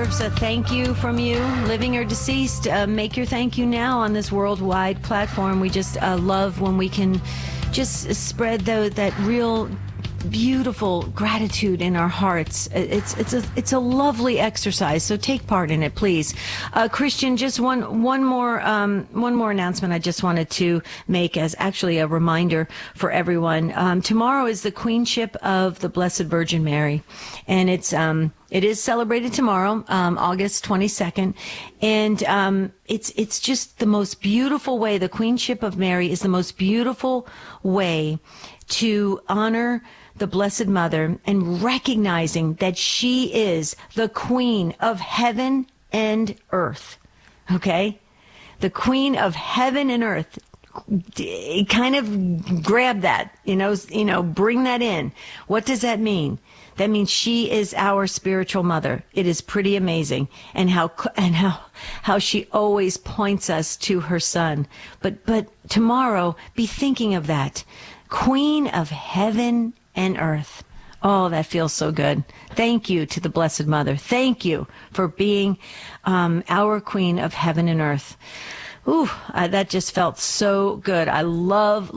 deserves a thank you from you, living or deceased. Make your thank you now on this worldwide platform. We just love when we can just spread that real beautiful gratitude in our hearts. It's a lovely exercise, so take part in it, please. Christian, just one more announcement I just wanted to make as actually a reminder for everyone. Tomorrow is the Queenship of the Blessed Virgin Mary, and it is celebrated tomorrow, August 22nd, and it's just the most beautiful way. The Queenship of Mary is the most beautiful way to honor the Blessed Mother and recognizing that she is the Queen of heaven and earth. Okay? The Queen of heaven and earth. Kind of grab that, bring that in. What does that mean? That means she is our spiritual mother. It is pretty amazing, and how she always points us to her Son. But tomorrow, be thinking of that. Queen of heaven and earth. Oh, that feels so good. Thank you to the Blessed Mother. Thank you for being our Queen of heaven and earth. Ooh, that just felt so good. I love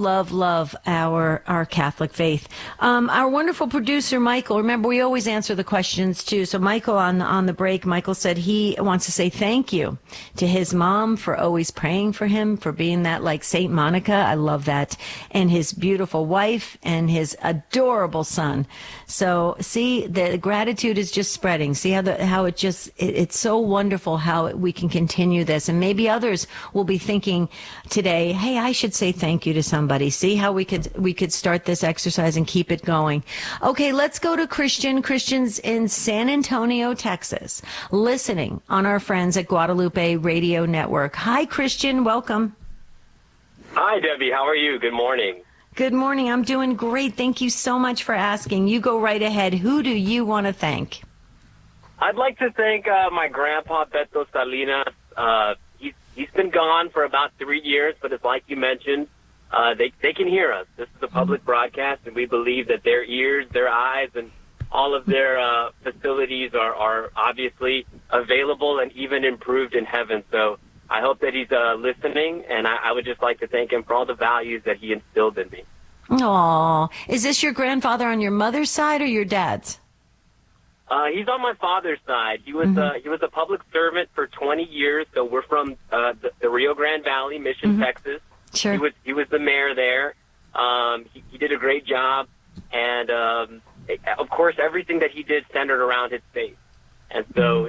our Catholic faith. Our wonderful producer, Michael, remember we always answer the questions too. So Michael on the break, Michael said he wants to say thank you to his mom for always praying for him, for being that like Saint Monica. I love that. And his beautiful wife and his adorable son. So see, the gratitude is just spreading. See how it's so wonderful how we can continue this, and maybe others will be thinking today, hey, I should say thank you to somebody. See how we could start this exercise and keep it going. Okay, let's go to Christian. Christian's in San Antonio, Texas, listening on our friends at Guadalupe Radio Network. Hi, Christian. Welcome. Hi, Debbie. How are you? Good morning. Good morning. I'm doing great. Thank you so much for asking. You go right ahead. Who do you want to thank? I'd like to thank my grandpa, Beto Salinas. He's been gone for about 3 years, but it's like you mentioned, they can hear us. This is a public broadcast, and we believe that their ears, their eyes, and all of their facilities are obviously available and even improved in heaven. So I hope that he's listening, and I would just like to thank him for all the values that he instilled in me. Aw. Is this your grandfather on your mother's side or your dad's? He's on my father's side. He was a public servant for 20 years. So we're from the Rio Grande Valley, Mission, Texas. Sure. He was the mayor there. He did a great job, and of course, everything that he did centered around his faith. And so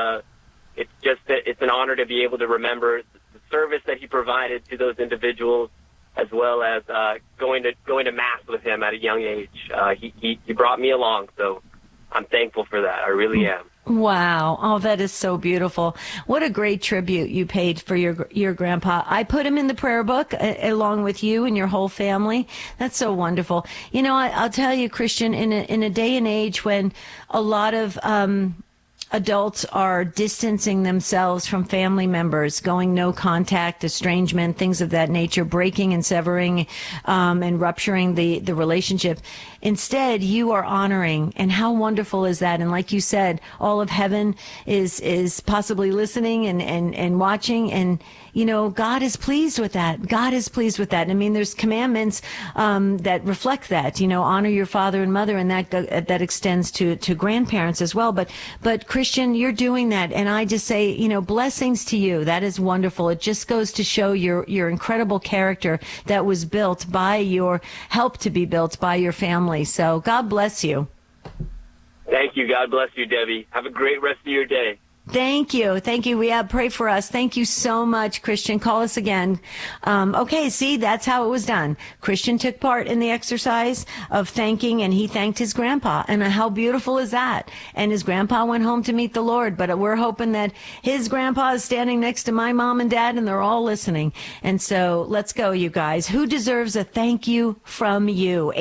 it's an honor to be able to remember the service that he provided to those individuals, as well as going to mass with him at a young age. He brought me along, so I'm thankful for that. I really am. Wow. Oh, that is so beautiful. What a great tribute you paid for your grandpa. I put him in the prayer book along with you and your whole family. That's so wonderful. I'll tell you, Christian, in a day and age when a lot of adults are distancing themselves from family members, going no contact, estrangement, things of that nature, breaking and severing and rupturing the relationship. Instead, you are honoring, and how wonderful is that? And like you said, all of heaven is possibly listening and watching, and God is pleased with that. God is pleased with that. I mean, there's commandments that reflect that. Honor your father and mother, and that extends to grandparents as well. But Christian, you're doing that, and I just say, blessings to you. That is wonderful. It just goes to show your incredible character that was built by your help to be built by your family. So God bless you. Thank you. God bless you, Debbie. Have a great rest of your day. Thank you. Thank you. Pray for us. Thank you so much, Christian. Call us again. Okay, see, that's how it was done. Christian took part in the exercise of thanking, and he thanked his grandpa. And how beautiful is that? And his grandpa went home to meet the Lord. But we're hoping that his grandpa is standing next to my mom and dad, and they're all listening. And so let's go, you guys. Who deserves a thank you from you?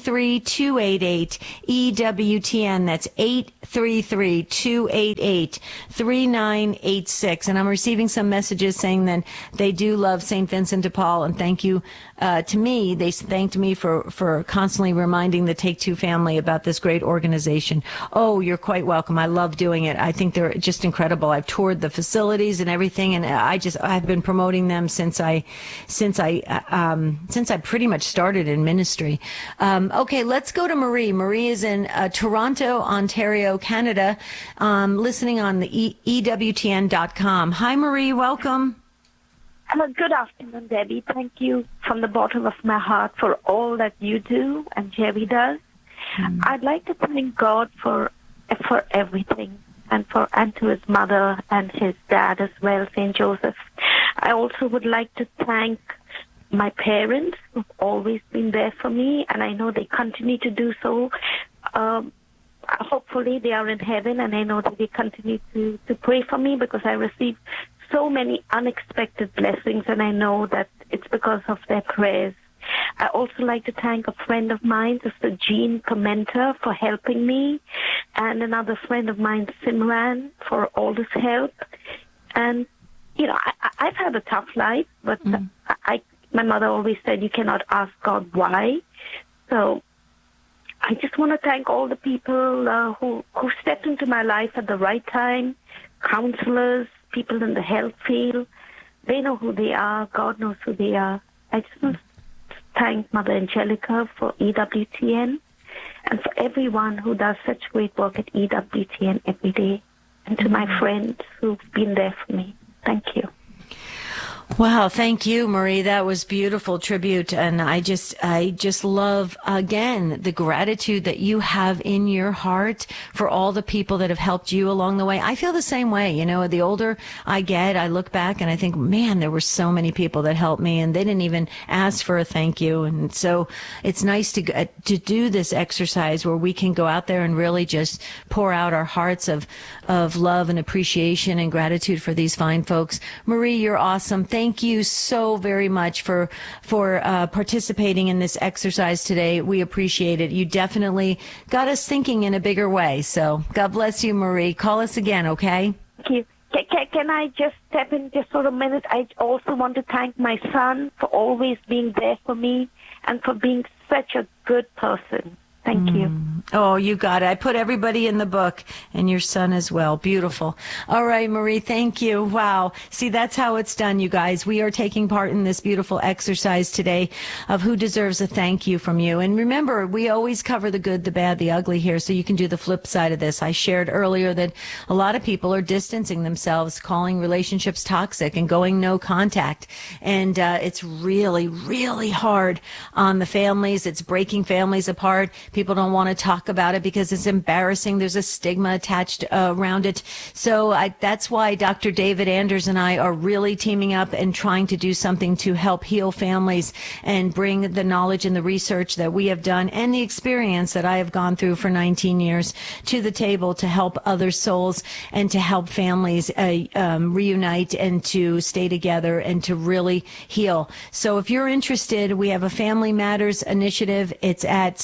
833-288-EWTN. That's 833-288. 3986. And I'm receiving some messages saying that they do love St. Vincent de Paul, and thank you to me. They thanked me for constantly reminding the Take Two family about this great organization. Oh, you're quite welcome. I love doing it. I think they're just incredible. I've toured the facilities and everything, and I've been promoting them since I pretty much started in ministry. Okay, let's go to Marie. Marie is in Toronto, Ontario, Canada, listening on the EWTN.com. Hi, Marie. Welcome. Good afternoon, Debbie. Thank you from the bottom of my heart for all that you do and Jerry does. I'd like to thank God for everything, and to his mother and his dad as well, St. Joseph. I also would like to thank my parents who've always been there for me, and I know they continue to do so. Hopefully they are in heaven, and I know that they continue to pray for me, because I receive so many unexpected blessings, and I know that it's because of their prayers. I also like to thank a friend of mine, Sister Jean Pimenta, for helping me, and another friend of mine, Simran, for all this help. And, you know, I've had a tough life, but my mother always said you cannot ask God why. So I just want to thank all the people who stepped into my life at the right time, counselors, people in the health field. They know who they are. God knows who they are. I just want to thank Mother Angelica for EWTN, and for everyone who does such great work at EWTN every day, and to my friends who've been there for me. Thank you. Wow, thank you, Marie. That was beautiful tribute, and I just love, again, the gratitude that you have in your heart for all the people that have helped you along the way. I feel the same way. You know, the older I get, I look back and I think, man, there were so many people that helped me, and they didn't even ask for a thank you. And so it's nice to do this exercise where we can go out there and really just pour out our hearts of love and appreciation and gratitude for these fine folks. Marie, you're awesome. Thank you so very much for participating in this exercise today. We appreciate it. You definitely got us thinking in a bigger way. So God bless you, Marie. Call us again, okay? Thank you. Can I just step in just for a minute? I also want to thank my son for always being there for me and for being such a good person. Thank you. Oh, you got it. I put everybody in the book, and your son as well. Beautiful. All right, Marie, thank you. Wow. See, that's how it's done, you guys. We are taking part in this beautiful exercise today of who deserves a thank you from you. And remember, we always cover the good, the bad, the ugly here, so you can do the flip side of this. I shared earlier that a lot of people are distancing themselves, calling relationships toxic and going no contact. And it's really, really hard on the families. It's breaking families apart. People don't want to talk about it because it's embarrassing. There's a stigma attached around it. So that's why Dr. David Anders and I are really teaming up and trying to do something to help heal families and bring the knowledge and the research that we have done and the experience that I have gone through for 19 years to the table to help other souls and to help families reunite and to stay together and to really heal. So if you're interested, we have a Family Matters initiative. It's at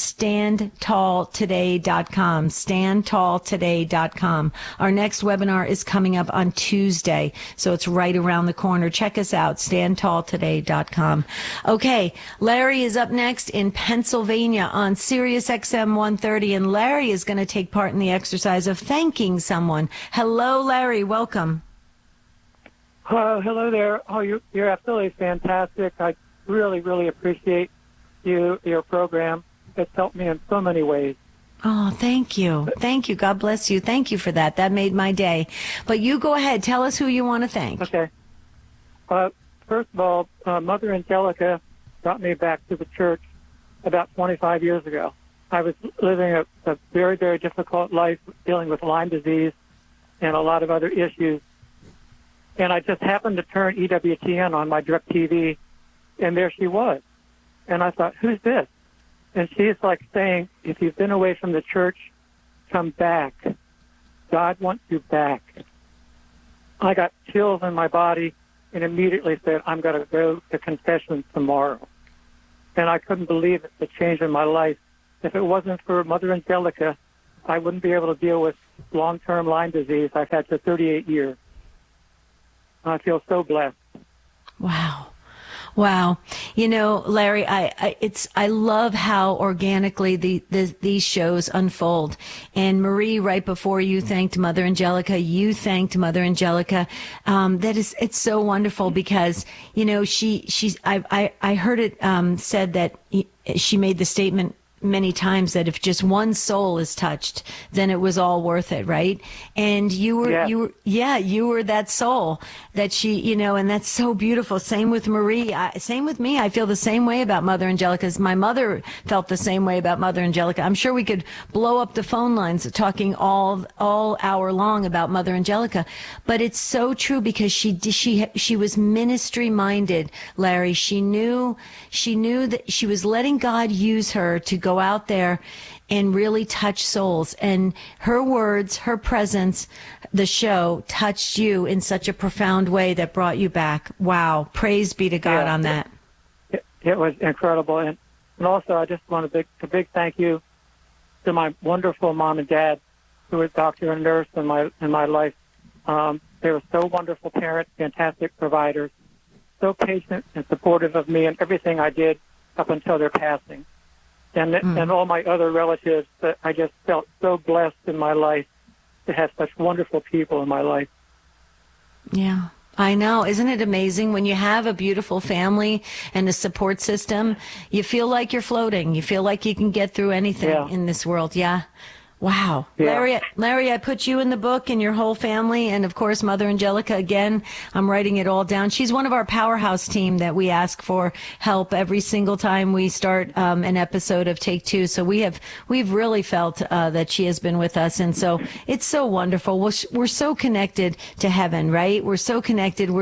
StandTallToday.com, StandTallToday.com. Our next webinar is coming up on Tuesday, so it's right around the corner. Check us out, StandTallToday.com. Okay, Larry is up next in Pennsylvania on Sirius XM 130, and Larry is going to take part in the exercise of thanking someone. Hello, Larry. Welcome. Hello there. Oh, you're absolutely fantastic. I really, really appreciate your program. It's helped me in so many ways. Oh, thank you. Thank you. God bless you. Thank you for that. That made my day. But you go ahead. Tell us who you want to thank. Okay. First of all, Mother Angelica brought me back to the church about 25 years ago. I was living a very, very difficult life, dealing with Lyme disease and a lot of other issues. And I just happened to turn EWTN on my DirecTV, and there she was. And I thought, who's this? And she's like saying, if you've been away from the church, come back. God wants you back. I got chills in my body and immediately said, I'm going to go to confession tomorrow. And I couldn't believe it, the change in my life. If it wasn't for Mother Angelica, I wouldn't be able to deal with long-term Lyme disease I've had for 38 years. I feel so blessed. Wow. Wow. You know, Larry, I love how organically these shows unfold. And Marie, right before you thanked Mother Angelica, you thanked Mother Angelica. It's so wonderful because, you know, I heard it, said that she made the statement many times that if just one soul is touched, then it was all worth it, right? And you were that soul that she, you know, and that's so beautiful. Same with Marie. Same with me. I feel the same way about Mother Angelica. My mother felt the same way about Mother Angelica. I'm sure we could blow up the phone lines talking all hour long about Mother Angelica, but it's so true because she was ministry minded, Larry. She knew that she was letting God use her to go out there and really touch souls. And her words, her presence, the show touched you in such a profound way that brought you back. Wow. Praise be to God on that. It was incredible. And also, I just want a big thank you to my wonderful mom and dad, who were doctor and nurse in my life. They were so wonderful parents, fantastic providers, so patient and supportive of me and everything I did up until their passing. And all my other relatives, that I just felt so blessed in my life to have such wonderful people in my life. Yeah, I know. Isn't it amazing when you have a beautiful family and a support system, you feel like you're floating. You feel like you can get through anything in this world. Yeah. Wow. Yeah. Larry, I put you in the book and your whole family. And of course, Mother Angelica, again, I'm writing it all down. She's one of our powerhouse team that we ask for help every single time we start an episode of Take Two. So we've really felt that she has been with us. And so it's so wonderful. We're so connected to heaven, right? We're so connected.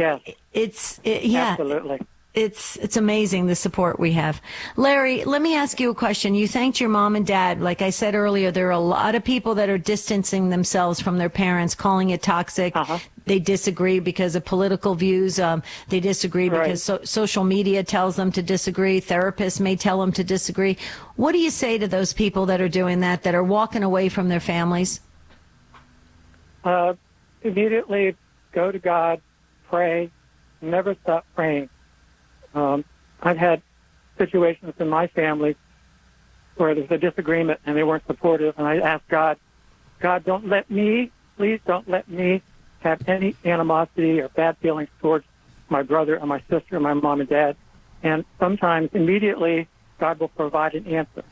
Absolutely. It's amazing the support we have. Larry, let me ask you a question. You thanked your mom and dad. Like I said earlier, there are a lot of people that are distancing themselves from their parents, calling it toxic. They disagree because of political views. They disagree because social media tells them to disagree. Therapists may tell them to disagree. What do you say to those people that are doing that are walking away from their families? Immediately go to God, pray, never stop praying. I've had situations in my family where there's a disagreement and they weren't supportive, and I asked God, please don't let me have any animosity or bad feelings towards my brother or my sister or my mom and dad. And sometimes immediately God will provide an answer.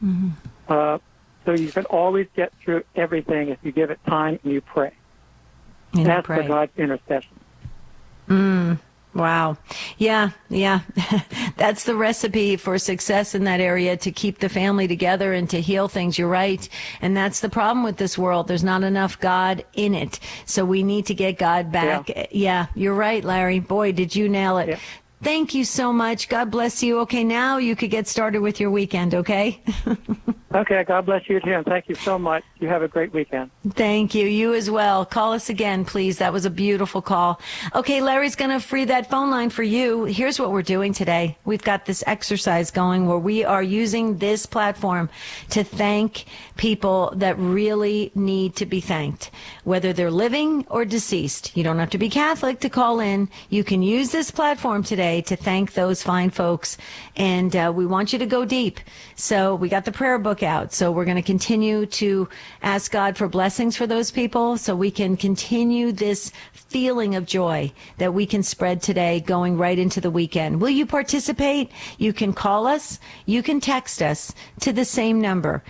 So you can always get through everything if you give it time and you pray. And ask for God's intercession. Wow. Yeah. That's the recipe for success in that area, to keep the family together and to heal things. You're right. And that's the problem with this world. There's not enough God in it. So we need to get God back. Yeah, you're right, Larry. Boy, did you nail it. Yeah. Thank you so much. God bless you. Okay, now you could get started with your weekend, okay? Okay, God bless you too, and thank you so much. You have a great weekend. Thank you. You as well. Call us again, please. That was a beautiful call. Okay, Larry's going to free that phone line for you. Here's what we're doing today. We've got this exercise going where we are using this platform to thank people that really need to be thanked, whether they're living or deceased. You don't have to be Catholic to call in. You can use this platform today to thank those fine folks. And we want you to go deep. So we got the prayer book out. So we're going to continue to ask God for blessings for those people so we can continue this feeling of joy that we can spread today going right into the weekend. Will you participate? You can call us. You can text us to the same number,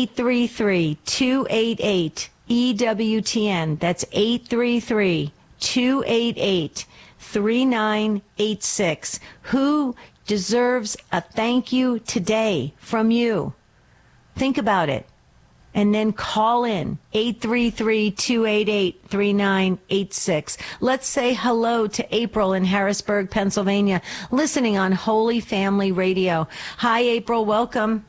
833-288-EWTN. That's 833-288-3986. Who deserves a thank you today from you? Think about it. And then call in 833-288-3986. Let's say hello to April in Harrisburg, Pennsylvania, listening on Holy Family Radio. Hi, April. Welcome.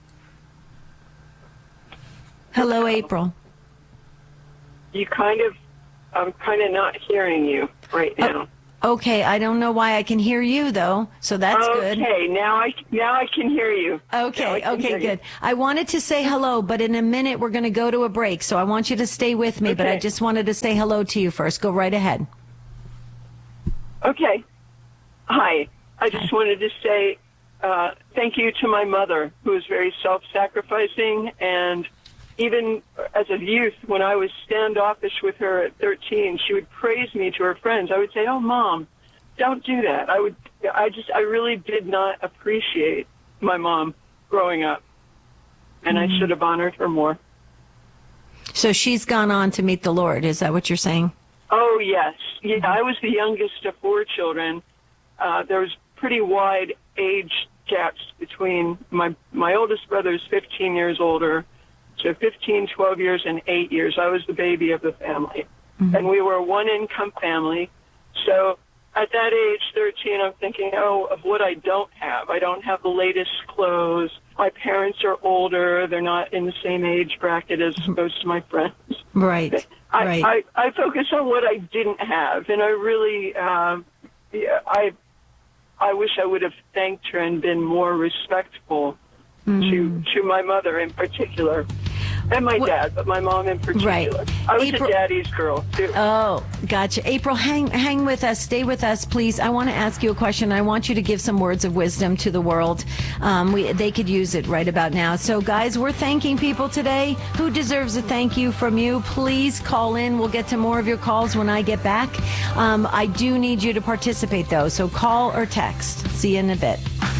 Hello, April. I'm kind of not hearing you right now. Okay, I don't know why I can hear you though, so that's good. Okay, now I can hear you. Okay, good. I wanted to say hello, but in a minute we're going to go to a break, so I want you to stay with me, but I just wanted to say hello to you first. Go right ahead. Okay. Hi. I just wanted to say thank you to my mother, who is very self-sacrificing, and even as a youth, when I was standoffish with her at 13, she would praise me to her friends. I would say, "Oh, Mom, don't do that." I really did not appreciate my mom growing up, and I should have honored her more. So she's gone on to meet the Lord. Is that what you're saying? Oh, yes. Yeah, I was the youngest of 4 children. There was pretty wide age gaps between my oldest brother is 15 years older. So 15, 12 years, and 8 years. I was the baby of the family. Mm-hmm. And we were a one-income family. So at that age, 13, I'm thinking, of what I don't have. I don't have the latest clothes. My parents are older. They're not in the same age bracket as most of my friends. Right. I focus on what I didn't have. And I really, I wish I would have thanked her and been more respectful to my mother in particular. And my dad, but my mom in particular. Right. I was a daddy's girl, too. Oh, gotcha. April, hang with us. Stay with us, please. I want to ask you a question. I want you to give some words of wisdom to the world. They could use it right about now. So, guys, we're thanking people today. Who deserves a thank you from you? Please call in. We'll get to more of your calls when I get back. I do need you to participate, though. So call or text. See you in a bit.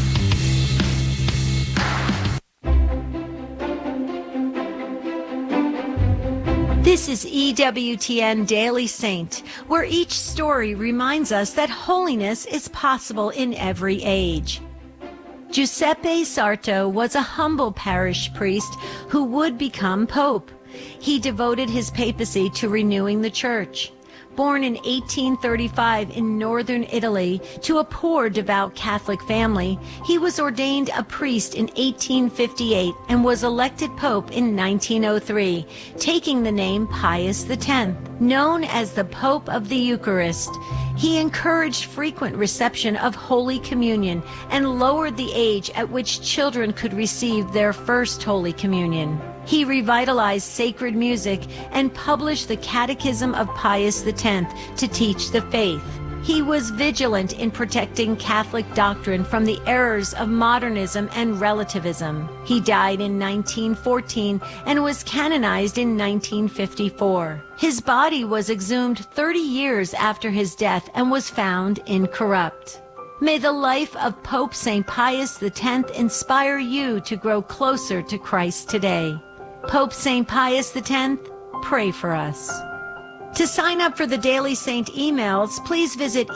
This is EWTN Daily Saint, where each story reminds us that holiness is possible in every age. Giuseppe Sarto was a humble parish priest who would become pope. He devoted his papacy to renewing the church. Born in 1835 in northern Italy to a poor devout Catholic family, he was ordained a priest in 1858 and was elected pope in 1903, taking the name Pius X. Known as the Pope of the Eucharist, he encouraged frequent reception of Holy Communion and lowered the age at which children could receive their first Holy Communion. He revitalized sacred music and published the Catechism of Pius X to teach the faith. He was vigilant in protecting Catholic doctrine from the errors of modernism and relativism. He died in 1914 and was canonized in 1954. His body was exhumed 30 years after his death and was found incorrupt. May the life of Pope St. Pius X inspire you to grow closer to Christ today. Pope St. Pius X, pray for us. To sign up for the Daily Saint emails, please visit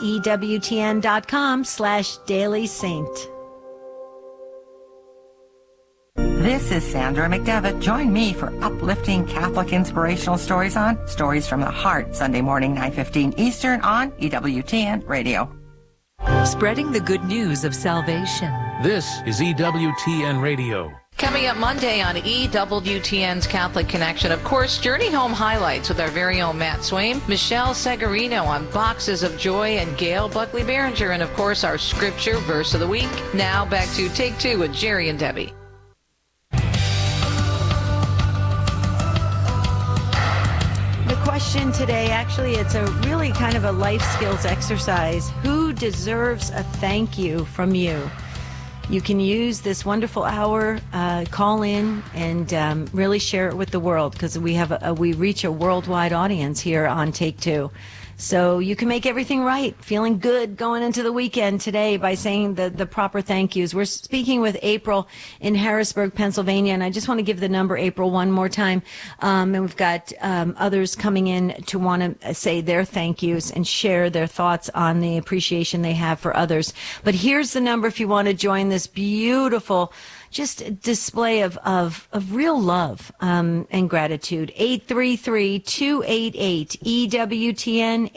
EWTN.com/dailysaint. This is Sandra McDevitt. Join me for uplifting Catholic inspirational stories on Stories from the Heart, Sunday morning, 9:15 Eastern on EWTN Radio. Spreading the good news of salvation. This is EWTN Radio. Coming up Monday on EWTN's Catholic Connection, of course, Journey Home highlights with our very own Matt Swain, Michelle Segarino on Boxes of Joy, and Gail Buckley Behringer, and of course our Scripture Verse of the Week. Now back to Take Two with Jerry and Debbie. The question today, actually, it's a really kind of a life skills exercise. Who deserves a thank you from you? You can use this wonderful hour, call in, and really share it with the world, because we reach a worldwide audience here on Take Two. So you can make everything right, feeling good going into the weekend today by saying the proper thank yous. We're speaking with April in Harrisburg, Pennsylvania, and I just want to give the number, April, one more time. And we've got others coming in to want to say their thank yous and share their thoughts on the appreciation they have for others. But here's the number if you want to join this beautiful just display of real love and gratitude. 833-288 EWTN,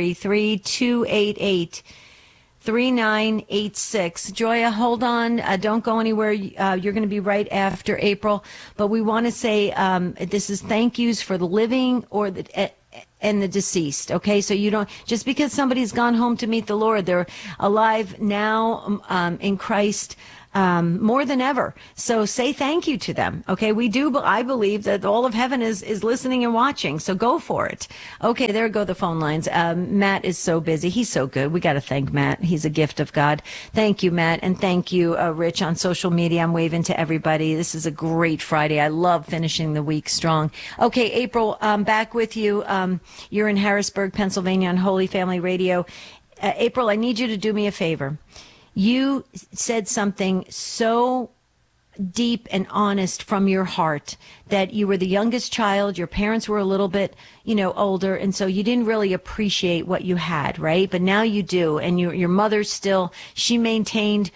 833-288-3986. Joya, hold on. Don't go anywhere. You're going to be right after April. But we want to say this is thank yous for the living or and the deceased. Okay, so you don't, just because somebody's gone home to meet the Lord, they're alive now in Christ more than ever. So say thank you to them. Okay, I believe that all of heaven is listening and watching. So go for it. Okay, there go the phone lines. Matt is so busy. He's so good. We got to thank Matt. He's a gift of God. Thank you, Matt. And thank you, Rich, on social media. I'm waving to everybody. This is a great Friday. I love finishing the week strong. Okay, April, back with you. You're in Harrisburg, Pennsylvania on Holy Family Radio. April, I need you to do me a favor. You said something so deep and honest from your heart that you were the youngest child. Your parents were a little bit, older. And so you didn't really appreciate what you had, right? But now you do. And your mother still, she maintained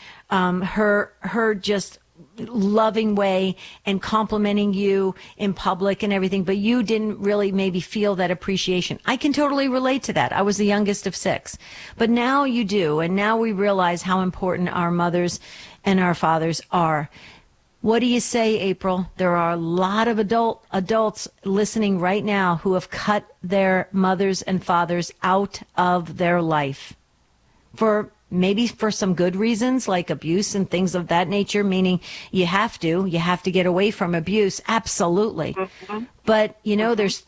her just loving way and complimenting you in public and everything, but you didn't really maybe feel that appreciation. I can totally relate to that. I was the youngest of 6, but now you do. And now we realize how important our mothers and our fathers are. What do you say, April? There are a lot of adults listening right now who have cut their mothers and fathers out of their life maybe for some good reasons, like abuse and things of that nature, meaning you have to get away from abuse. Absolutely. Mm-hmm. But, there's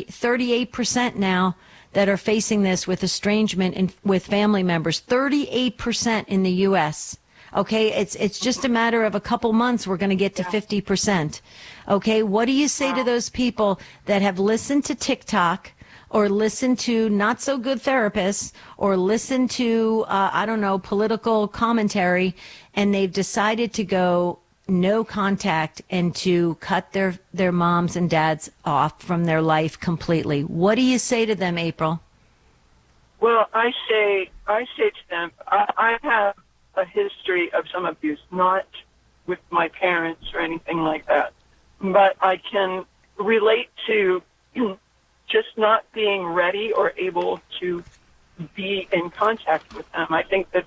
38% now that are facing this with estrangement with family members, 38% in the U.S. Okay. It's just a matter of a couple months. We're going to get to 50%. Okay. What do you say to those people that have listened to TikTok, or listen to not so good therapists, or listen to, political commentary, and they've decided to go no contact and to cut their moms and dads off from their life completely? What do you say to them, April? Well, I say to them, I have a history of some abuse, not with my parents or anything like that, but I can relate to just not being ready or able to be in contact with them. I think that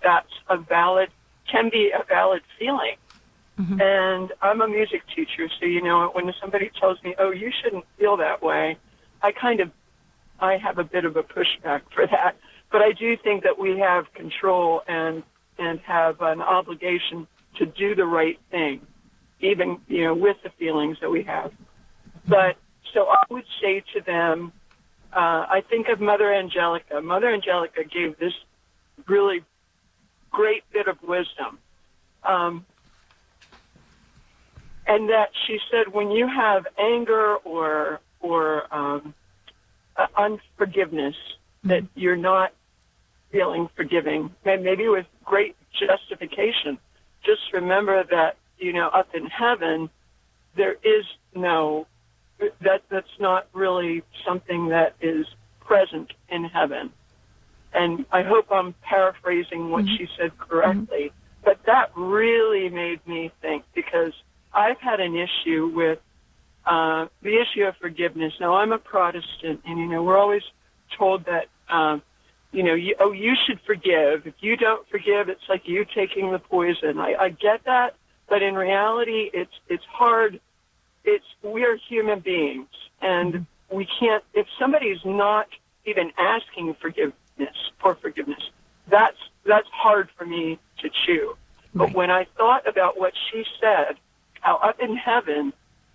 can be a valid feeling. Mm-hmm. And I'm a music teacher, so, when somebody tells me, oh, you shouldn't feel that way, I have a bit of a pushback for that. But I do think that we have control and have an obligation to do the right thing, even, with the feelings that we have. But so I would say to them, I think of Mother Angelica. Mother Angelica gave this really great bit of wisdom. And that she said, when you have anger or unforgiveness, that you're not feeling forgiving, and maybe with great justification, just remember that, up in heaven, there is that's not really something that is present in heaven. And I hope I'm paraphrasing what she said correctly, but that really made me think, because I've had an issue with the issue of forgiveness. Now, I'm a Protestant, and, we're always told that, you should forgive. If you don't forgive, it's like you taking the poison. I get that, but in reality, it's hard. We are human beings, and we can't, if somebody's not even asking for forgiveness, that's hard for me to chew. Right. But when I thought about what she said, how up in heaven,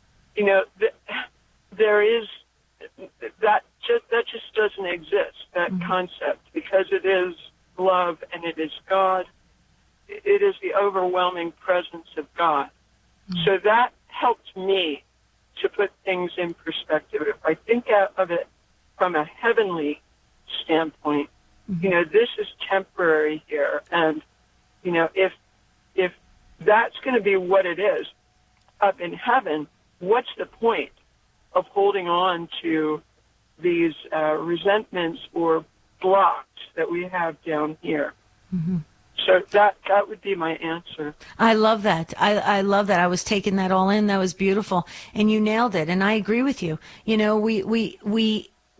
there is that just doesn't exist, that concept, because it is love and it is God. It is the overwhelming presence of God. So that helped me to put things in perspective. If I think of it from a heavenly standpoint, this is temporary here. And, if that's going to be what it is up in heaven, what's the point of holding on to these resentments or blocks that we have down here? Mm-hmm. So that would be my answer. I love that. I love that. I was taking that all in. That was beautiful. And you nailed it. And I agree with you. We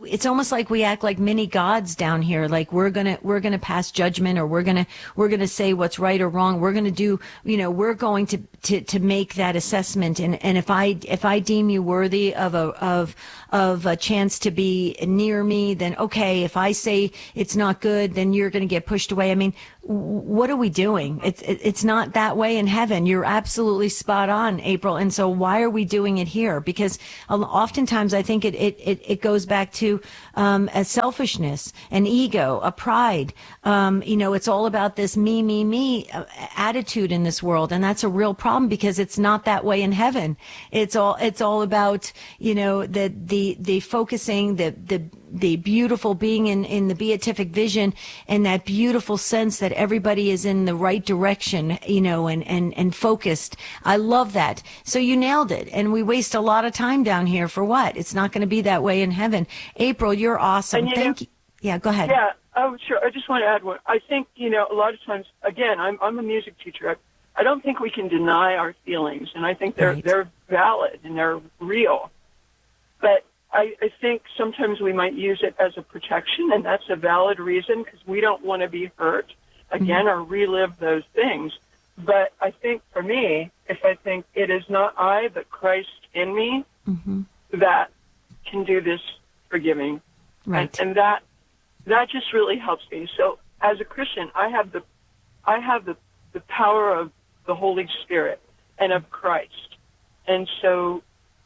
it's almost like we act like mini gods down here. Like we're gonna pass judgment, or we're gonna say what's right or wrong. We're gonna do, we're going to make that assessment. And if I deem you worthy of a chance to be near me, then okay. If I say it's not good, then you're going to get pushed away. I mean, what are we doing? It's not that way in heaven. You're absolutely spot on, April. And so why are we doing it here? Because oftentimes I think it goes back to a selfishness, an ego, a pride. It's all about this me attitude in this world, and that's a real problem because it's not that way in heaven. It's all about the focusing, the beautiful being in the beatific vision, and that beautiful sense that everybody is in the right direction, and focused. I love that. So you nailed it. And we waste a lot of time down here for what? It's not going to be that way in heaven. April, you're awesome. Thank you. Yeah, go ahead. Yeah, oh, sure. I just want to add one. I think, a lot of times, again, I'm a music teacher. I don't think we can deny our feelings, and I think they're valid and they're real. But I think sometimes we might use it as a protection, and that's a valid reason because we don't want to be hurt again or relive those things. But I think for me, if I think it is not I, but Christ in me that can do this forgiving, right? And that just really helps me. So as a Christian, I have the power of the Holy Spirit and of Christ, and so.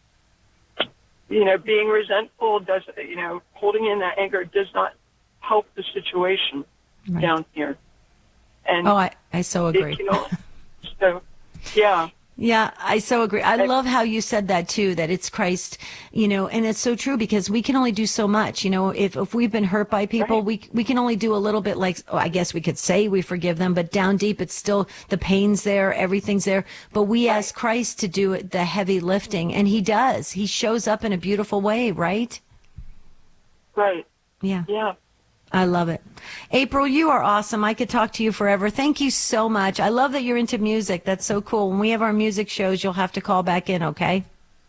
Being resentful holding in that anger does not help the situation down here. And I so agree. Yeah. Yeah, I so agree. I love how you said that too, that it's Christ, and it's so true because we can only do so much. If we've been hurt by people, we can only do a little bit, like, I guess we could say we forgive them, but down deep, it's still the pain's there, everything's there. But we ask Christ to do the heavy lifting, and he does. He shows up in a beautiful way, right? Right. Yeah. Yeah. I love it. April, you are awesome. I could talk to you forever. Thank you so much. I love that you're into music. That's so cool. When we have our music shows, you'll have to call back in, okay?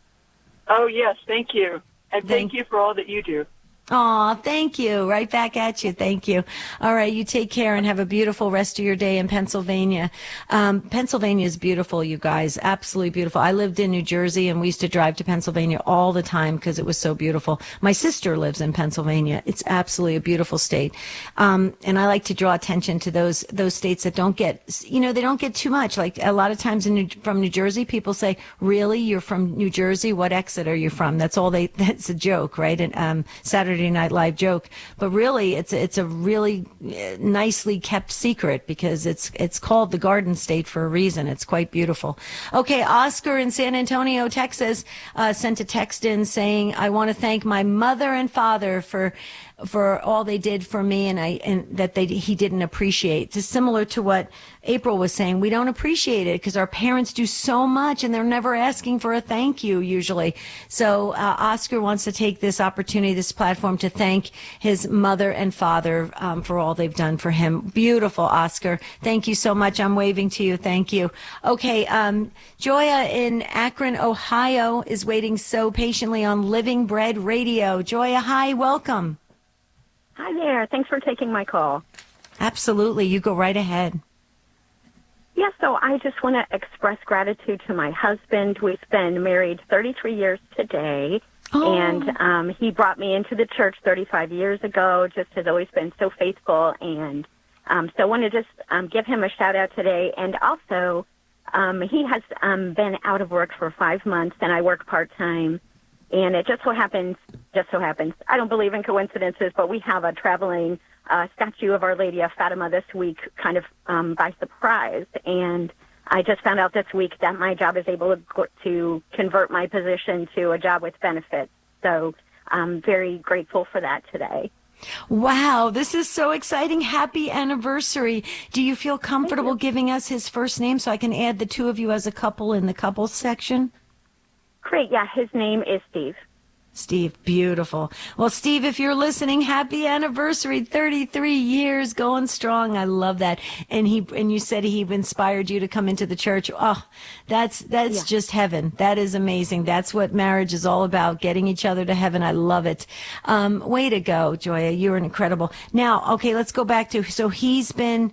Oh, yes. Thank you. And thank you for all that you do. Aw, thank you. Right back at you. Thank you. All right. You take care and have a beautiful rest of your day in Pennsylvania. Pennsylvania is beautiful, you guys. Absolutely beautiful. I lived in New Jersey, and we used to drive to Pennsylvania all the time because it was so beautiful. My sister lives in Pennsylvania. It's absolutely a beautiful state. And I like to draw attention to those states that don't get, they don't get too much. Like a lot of times from New Jersey, people say, really? You're from New Jersey? What exit are you from? That's a joke, right? And, Saturday Night Live joke, but really it's a really nicely kept secret because it's called the Garden State for a reason. It's quite beautiful. Okay, Oscar in San Antonio, Texas, sent a text in saying, I want to thank my mother and father for all they did for me, and that he didn't appreciate. It's similar to what April was saying. We don't appreciate it because our parents do so much and they're never asking for a thank you usually. So Oscar wants to take this opportunity, this platform, to thank his mother and father for all they've done for him. Beautiful, Oscar. Thank you so much. I'm waving to you. Thank you. Okay, Joya in Akron, Ohio is waiting so patiently on Living Bread Radio. Joya, hi, welcome. Hi there. Thanks for taking my call. Absolutely. You go right ahead. Yeah, so I just want to express gratitude to my husband. We've been married 33 years today, and he brought me into the church 35 years ago, just has always been so faithful, and so I want to just give him a shout-out today. And also, he has been out of work for 5 months, and I work part-time. And it just so happens, I don't believe in coincidences, but we have a traveling statue of Our Lady of Fatima this week kind of by surprise. And I just found out this week that my job is able to convert my position to a job with benefits. So I'm very grateful for that today. Wow, this is so exciting. Happy anniversary. Do you feel comfortable giving us his first name so I can add the two of you as a couple in the couples section? Great. Yeah, his name is Steve. Steve, beautiful. Well, Steve, if you're listening, happy anniversary, 33 years, going strong. I love that. And you said he inspired you to come into the church. Oh, that's just heaven. That is amazing. That's what marriage is all about, getting each other to heaven. I love it. Way to go, Joya. You're incredible. Now, okay, let's go back to, so he's been,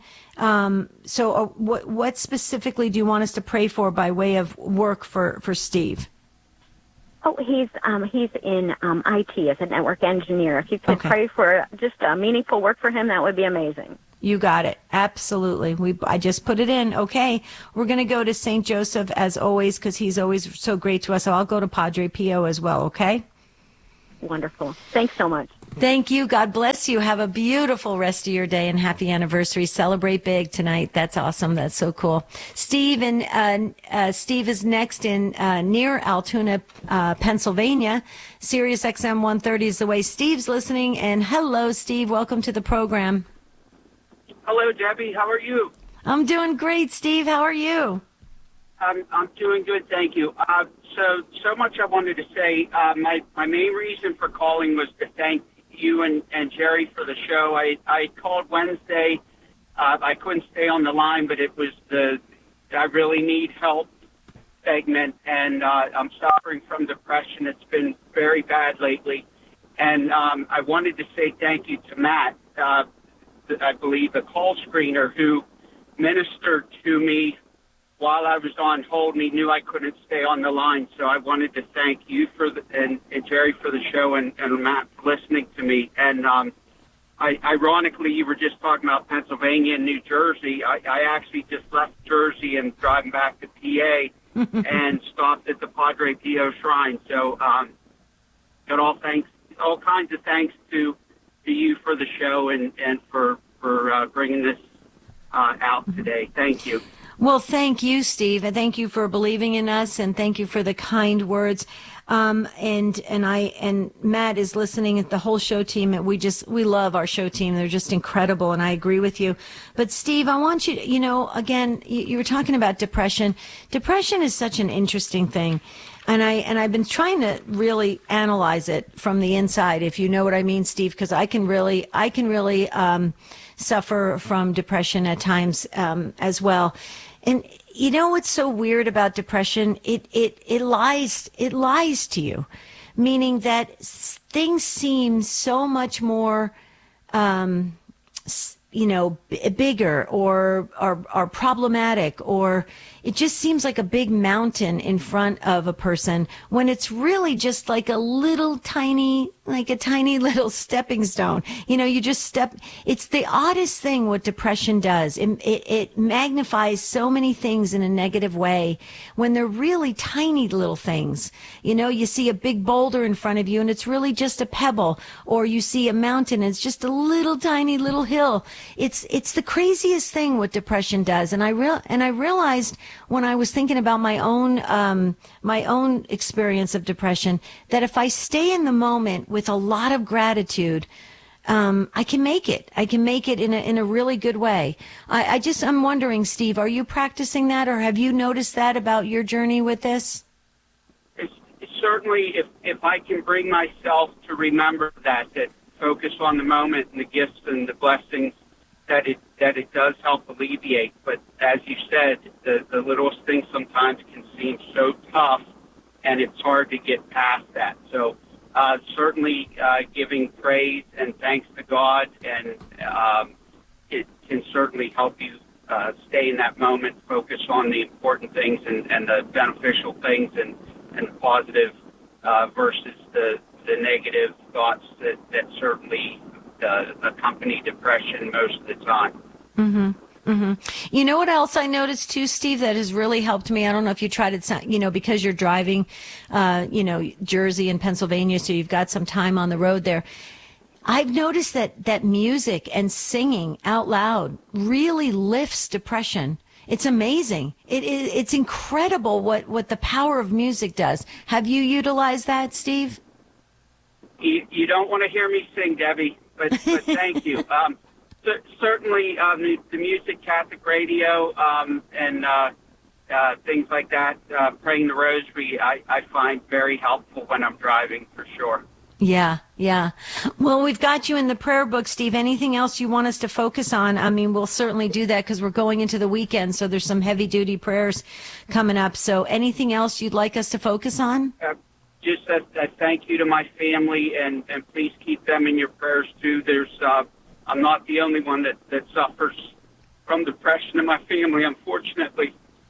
what specifically do you want us to pray for by way of work for Steve? Oh, he's in IT as a network engineer. If you could pray for just meaningful work for him, that would be amazing. You got it. Absolutely. I just put it in. Okay. We're going to go to St. Joseph as always because he's always so great to us. So I'll go to Padre Pio as well. Okay. Wonderful. Thanks so much. Thank you. God bless you. Have a beautiful rest of your day and happy anniversary. Celebrate big tonight. That's awesome. That's so cool. Steve Steve is next in near Altoona, Pennsylvania. Sirius XM 130 is the way. Steve's listening. And hello, Steve. Welcome to the program. Hello, Debbie. How are you? I'm doing great, Steve. How are you? I'm doing good, thank you. So much I wanted to say. My main reason for calling was to thank you and Jerry for the show. I called Wednesday. I couldn't stay on the line, but it was the I really need help segment, and I'm suffering from depression. It's been very bad lately, and I wanted to say thank you to Matt, I believe the call screener, who ministered to me while I was on hold, and he knew I couldn't stay on the line. So I wanted to thank you and Jerry for the show, and Matt for listening to me. And ironically, you were just talking about Pennsylvania and New Jersey. I actually just left Jersey and driving back to PA and stopped at the Padre Pio Shrine. So got all kinds of thanks to you for the show and for bringing this out today. Thank you. Well, thank you, Steve, and thank you for believing in us, and thank you for the kind words. And Matt is listening at the whole show team, and we love our show team. They're just incredible, and I agree with you. But Steve, I want you to, again, you were talking about depression. Depression is such an interesting thing. And I've been trying to really analyze it from the inside, if you know what I mean, Steve, because I can really suffer from depression at times as well. And you know what's so weird about depression? It lies to you, meaning that things seem so much more bigger or are problematic, or it just seems like a big mountain in front of a person when it's really just like a tiny little stepping stone. You just step. It's the oddest thing what depression does. It magnifies so many things in a negative way when they're really tiny little things. You see a big boulder in front of you and it's really just a pebble, or you see a mountain and it's just a little tiny little hill. It's the craziest thing what depression does. And I realized when I was thinking about my own experience of depression that if I stay in the moment with a lot of gratitude, I can make it. I can make it in a really good way. I'm wondering, Steve, are you practicing that, or have you noticed that about your journey with this? It's certainly, if I can bring myself to remember that focus on the moment and the gifts and the blessings, that it does help alleviate. But as you said, the littlest things sometimes can seem so tough, and it's hard to get past that. So certainly giving praise and thanks to God, and it can certainly help you stay in that moment, focus on the important things and the beneficial things and the positive versus the negative thoughts that certainly accompany depression most of the time. Mm-hmm. Mm-hmm. You know what else I noticed too, Steve, that has really helped me? I don't know if you tried it, because you're driving, Jersey and Pennsylvania, so you've got some time on the road there. I've noticed that music and singing out loud really lifts depression. It's amazing. It's incredible what the power of music does. Have you utilized that, Steve? You don't want to hear me sing, Debbie, but thank you. Certainly, the Music Catholic Radio and things like that, praying the rosary, I find very helpful when I'm driving, for sure. Yeah, yeah. Well, we've got you in the prayer book, Steve. Anything else you want us to focus on? I mean, we'll certainly do that because we're going into the weekend, so there's some heavy-duty prayers coming up. So anything else you'd like us to focus on? Just a thank you to my family, and please keep them in your prayers, too. I'm not the only one that suffers from depression in my family, unfortunately.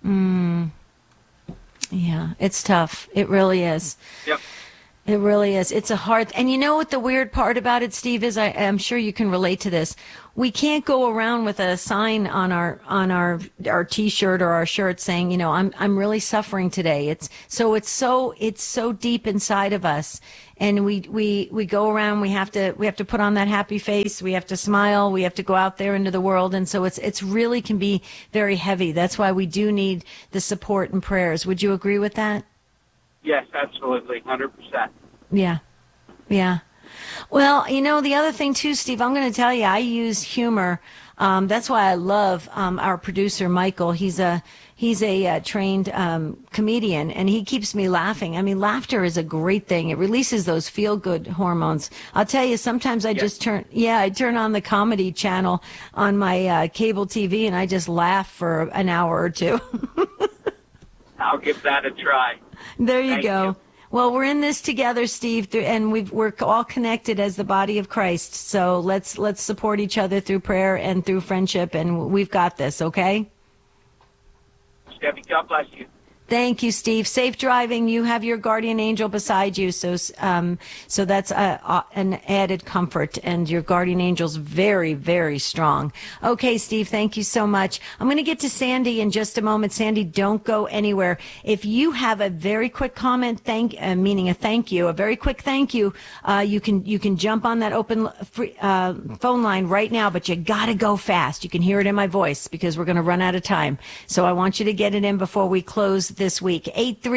Yeah, it's tough. It really is. Yep. It really is. It's a hard, and you know what the weird part about it, Steve, is I'm sure you can relate to this. We can't go around with a sign on our T-shirt or our shirt saying, you know, I'm really suffering today. It's so deep inside of us, and we go around. We have to put on that happy face. We have to smile. We have to go out there into the world, and so it's really can be very heavy. That's why we do need the support and prayers. Would you agree with that? Yes, absolutely, 100%. Yeah, yeah. Well, you know, the other thing too, Steve, I'm going to tell you, I use humor. That's why I love our producer, Michael. He's a trained comedian, and he keeps me laughing. I mean, laughter is a great thing. It releases those feel-good hormones. I'll tell you, sometimes I just turn on the comedy channel on my cable TV, and I just laugh for an hour or two. I'll give that a try. There you Thank go. you. Well, we're in this together, Steve, and we're all connected as the body of Christ. So let's support each other through prayer and through friendship, and we've got this, okay? Debbie, God bless you. Thank you, Steve. Safe driving. You have your guardian angel beside you, so that's an added comfort. And your guardian angel's very, very strong. Okay, Steve. Thank you so much. I'm going to get to Sandy in just a moment. Sandy, don't go anywhere. If you have a very quick comment, meaning a thank you, a very quick thank you, you can jump on that open phone line right now. But you got to go fast. You can hear it in my voice because we're going to run out of time. So I want you to get it in before we close this week.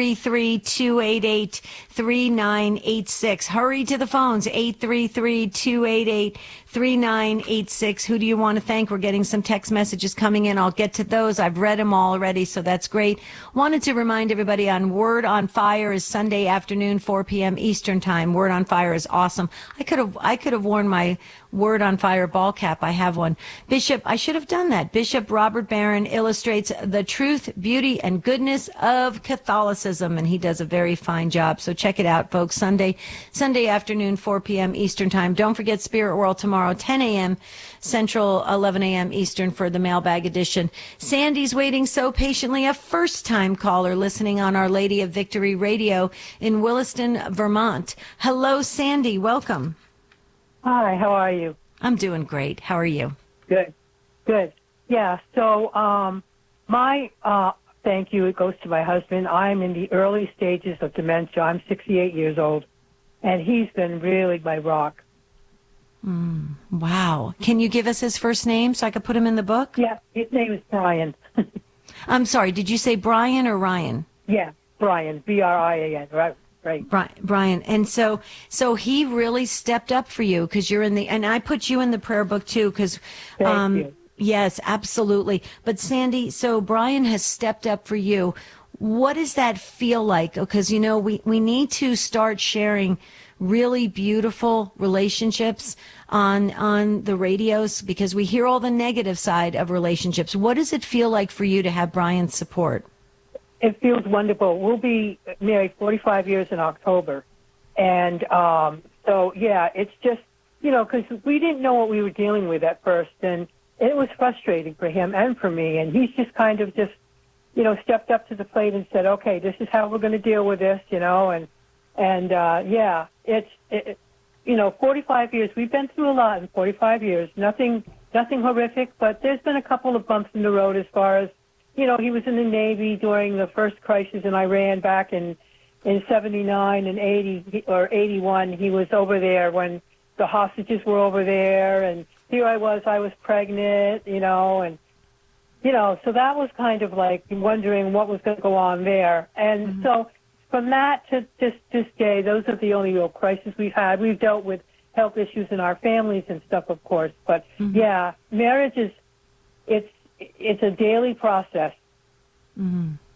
833-288-3986. Hurry to the phones. 833-288-3986. Who do you want to thank? We're getting some text messages coming in. I'll get to those. I've read them all already, so that's great. Wanted to remind everybody on Word on Fire is Sunday afternoon, 4 p.m. Eastern Time. Word on Fire is awesome. I could have worn my Word on Fire ball cap. I have one. Bishop, I should have done that. Bishop Robert Barron illustrates the truth, beauty, and goodness of Catholicism, and he does a very fine job. So check it out, folks. Sunday afternoon, 4 p.m. Eastern Time. Don't forget Spirit World tomorrow, 10 a.m. Central, 11 a.m. Eastern for the mailbag edition. Sandy's waiting so patiently, a first-time caller listening on Our Lady of Victory Radio in Williston, Vermont. Hello, Sandy. Welcome. Hi, how are you? I'm doing great. How are you? Good. Yeah, so my thank you, it goes to my husband. I'm in the early stages of dementia. I'm 68 years old, and he's been really my rock. Wow. Can you give us his first name so I could put him in the book? Yeah, his name is Brian. I'm sorry, did you say Brian or Ryan? Yeah, Brian, B-R-I-A-N, right. Brian. And so he really stepped up for you because you're and I put you in the prayer book too because, Thank you. Yes, absolutely. But Sandy, so Brian has stepped up for you. What does that feel like? Because, you know, we need to start sharing really beautiful relationships on the radios because we hear all the negative side of relationships. What does it feel like for you to have Brian's support? It feels wonderful. We'll be married 45 years in October. And so, yeah, it's just, you know, because we didn't know what we were dealing with at first. And it was frustrating for him and for me. And he's just kind of just, you know, stepped up to the plate and said, okay, this is how we're going to deal with this, you know. And yeah, it's, you know, 45 years. We've been through a lot in 45 years. Nothing horrific, but there's been a couple of bumps in the road as far as, you know, he was in the Navy during the first crisis in Iran back in 79 and 80 or 81. He was over there when the hostages were over there, and here I was pregnant, you know, and, you know, so that was kind of like wondering what was going to go on there. And so from that to this day, those are the only real crises we've had. We've dealt with health issues in our families and stuff, of course, but yeah, marriage is, it's a daily process.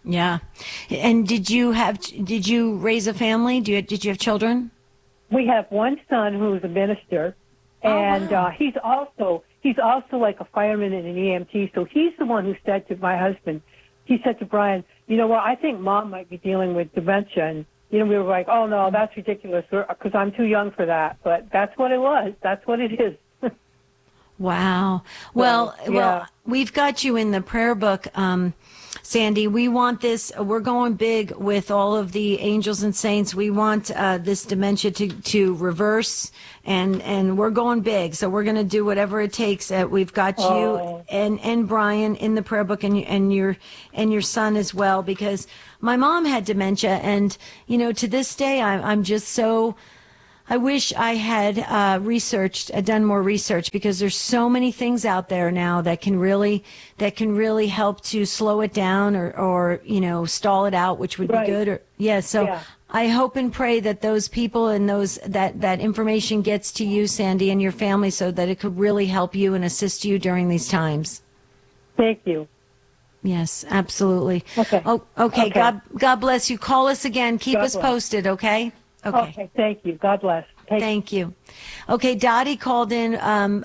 Yeah. And did you raise a family? Did you have children? We have one son who's a minister, and wow. he's also like a fireman and an EMT. So he's the one who said to my husband, he said to Brian, you know what, I think Mom might be dealing with dementia. And, we were like, oh, no, that's ridiculous, because I'm too young for that. But that's what it was. That's what it is. Wow. Well, we've got you in the prayer book, Sandy. We want this. We're going big with all of the angels and saints. We want this dementia to reverse, and we're going big. So we're going to do whatever it takes. We've got you and Brian in the prayer book, and your son as well, because my mom had dementia, and to this day I'm just so. I wish I had done more research, because there's so many things out there now that can really help to slow it down or stall it out, which would be good. I hope and pray that those people and that information gets to you, Sandy, and your family, so that it could really help you and assist you during these times. Thank you. Yes, absolutely. Okay. Okay. God bless you. Call us again. Keep us posted. Okay. Okay, thank you. God bless. Thank you. Okay, Dottie called in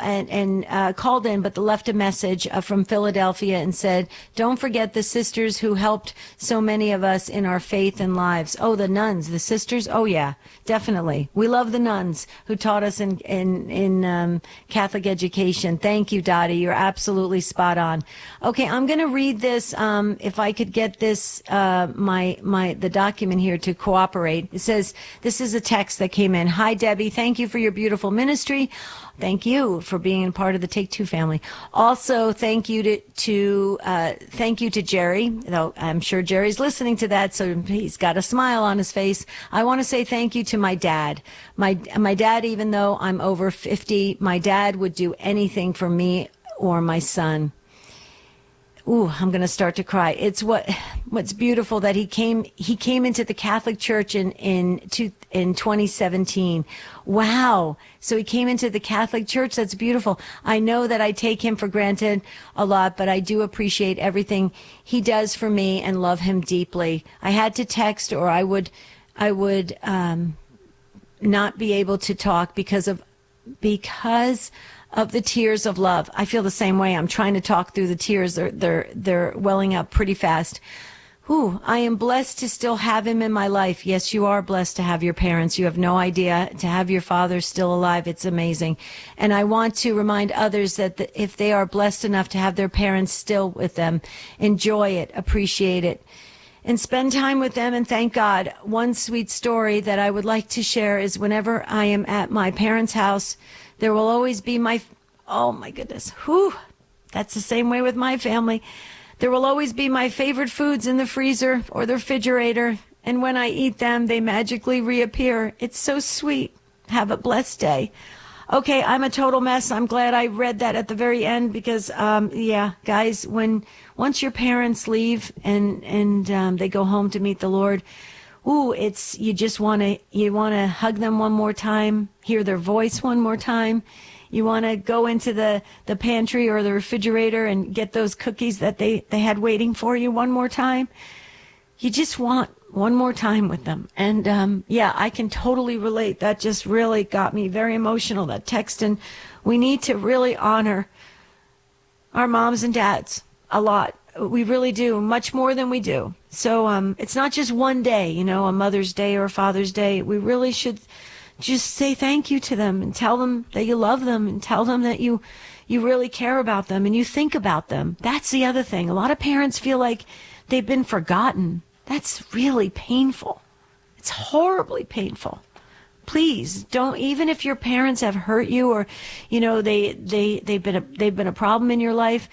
but left a message from Philadelphia and said, "Don't forget the sisters who helped so many of us in our faith and lives." Oh, the nuns, the sisters. Oh yeah, definitely. We love the nuns who taught us in Catholic education. Thank you, Dottie. You're absolutely spot on. Okay, I'm going to read this. If I could get this, the document here to cooperate. It says, this is a text that came in. Hi, Debbie. Thank you for your beautiful ministry. Thank you for being part of the Take Two family. Also, thank you to Jerry. Though I'm sure Jerry's listening to that, so he's got a smile on his face. I want to say thank you to my dad. My dad, even though I'm over 50, my dad would do anything for me or my son. Ooh, I'm going to start to cry. It's what's beautiful that he came into the Catholic Church in 2017. Wow. So he came into the Catholic Church. That's beautiful. I know that I take him for granted a lot, but I do appreciate everything he does for me and love him deeply. I had to text, or I would not be able to talk because of the tears of love. I feel the same way. I'm trying to talk through the tears. They're welling up pretty fast. Ooh, I am blessed to still have him in my life. Yes, you are blessed to have your parents. You have no idea. To have your father still alive, it's amazing. And I want to remind others that if they are blessed enough to have their parents still with them, enjoy it, appreciate it, and spend time with them, and thank God. One sweet story that I would like to share is whenever I am at my parents' house, there will always be oh my goodness, that's the same way with my family. There will always be my favorite foods in the freezer or the refrigerator, and when I eat them, they magically reappear. It's so sweet. Have a blessed day. Okay, I'm a total mess. I'm glad I read that at the very end because, guys, once your parents leave and they go home to meet the Lord, you want to hug them one more time, hear their voice one more time. You want to go into the pantry or the refrigerator and get those cookies that they had waiting for you one more time. You just want one more time with them. And I can totally relate. That just really got me very emotional, that text. And we need to really honor our moms and dads a lot. We really do, much more than we do. So it's not just one day, a Mother's Day or a Father's Day. We really should just say thank you to them and tell them that you love them and tell them that you really care about them and you think about them. That's the other thing. A lot of parents feel like they've been forgotten. That's really painful. It's horribly painful. Please don't, even if your parents have hurt you or, they've been a problem in your life,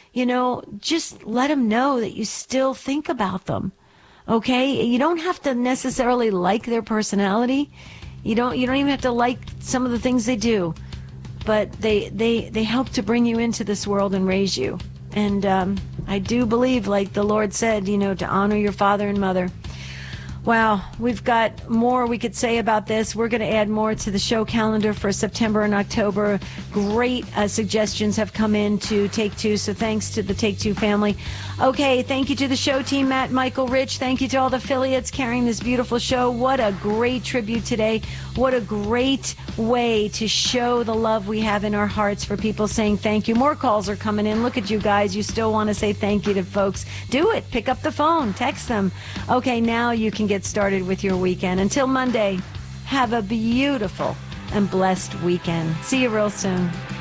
just let them know that you still think about them. Okay? You don't have to necessarily like their personality. You don't even have to like some of the things they do, but they help to bring you into this world and raise you. And I do believe, like the Lord said, to honor your father and mother. Wow, we've got more we could say about this. We're going to add more to the show calendar for September and October. Great suggestions have come in to Take Two, so thanks to the Take Two family. Okay, thank you to the show team, Matt, Michael, Rich. Thank you to all the affiliates carrying this beautiful show. What a great tribute today. What a great way to show the love we have in our hearts for people saying thank you. More calls are coming in. Look at you guys. You still want to say thank you to folks. Do it. Pick up the phone. Text them. Okay, now you can get started with your weekend. Until Monday, have a beautiful and blessed weekend. See you real soon.